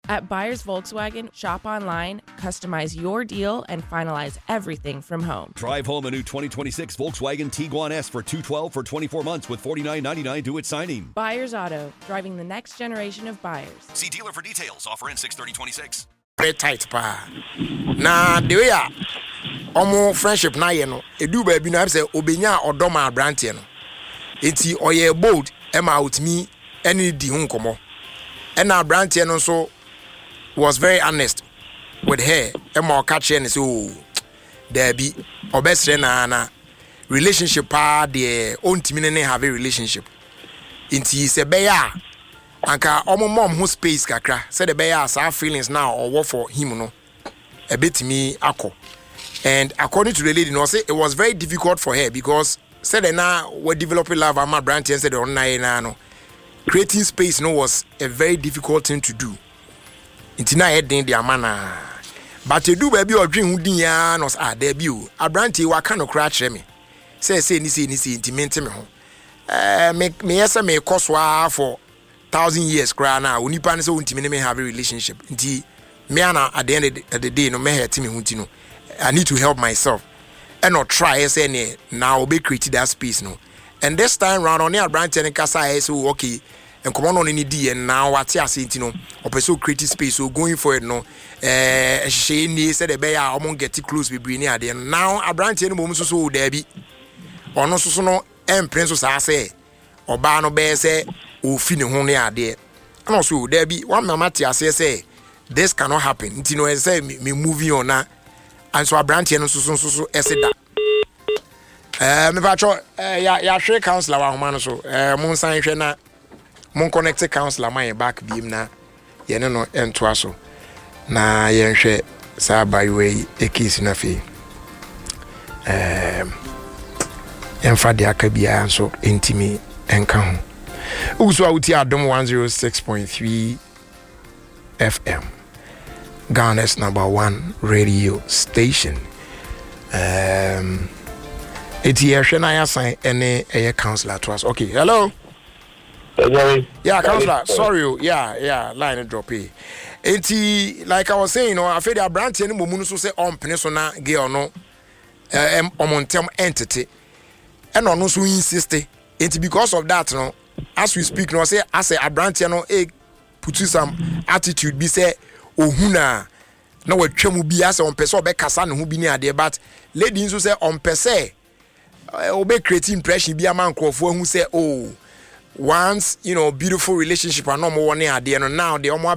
At Buyers Volkswagen, shop online, customize your deal, and finalize everything from home. Drive home a new 2026 Volkswagen Tiguan S for $212 for 24 months with $49.99 due at signing. Buyers Auto, driving the next generation of buyers. See dealer for details. Offer ends 6/30/26. Very tight pa. Na the way omo friendship na ye no edu ba bi na say obenya odoma abrante no. Enti oye bold ema with me any di hu nkomo. And abrante no so was very honest with her. Ema catch and say oh there be obesre na relationship pa de ontimi ne have a relationship. Enti se be ya anka omo mom who space kakra said the be ya sa feelings now or what for him no a bit me akọ. And according to the lady no say it was very difficult for her because said na we developing love ama branch and said on na no creating space no was a very difficult thing to do. Intina heading the amana. But to do baby or dream who din ya no there be o. Abranti wa kan no crash me. Say ni intimate me ho. Me yesa me koswa for 1,000 years cry now. Onipa ne say untimi me have a relationship. Nti me ana at the end of the day no me hurt me hu no. I need to help myself. And not try say now be create that space no. And this time round on the Abranti and kasa so okay. And come on any day and now what you are saying, you know, or pursue creative space, so going for it, no, she said a bear, I won't get too close with Brini at the end. Now, a branch any moment so there be, or no, so no, and Princess I say, or Barno Bear say, or Finny Honey are there. And also, there be one Mamati say, this cannot happen, you know, and say, me moving on now, and so a branch and so said that. Me patrol, ya share counselor, man, so, Moon Sign. Mon connected counselor my back beam na ye no ento aso na ye nhwe sa by way a case na fe emfa de akabia so intimi enka ho uso awuti adom 106.3 FM Ghana's #1 radio station eti ye hwe na ya san ene eye counselor to us. Okay, hello. Yeah, counselor. Sorry. Yeah. Line drop here. Like I was saying, you know, I feel the branch any moment so say on peninsula girl no on entity. And on so insist. Because of that, no, as we speak, no, say as a branch no put you some attitude be say ohuna no we twemu bi as on person be kasa no hu bi ni ade but lady so say on person obe create impression bi am ankrofo hu say oh once you know beautiful relationship and no more near the now the omo